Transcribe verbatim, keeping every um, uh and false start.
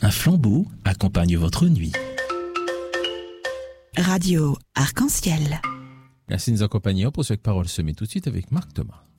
Un flambeau accompagne votre nuit. Radio Arc-en-Ciel. Merci de nous accompagner. On poursuit avec Parole semée tout de suite avec Marc Thomas.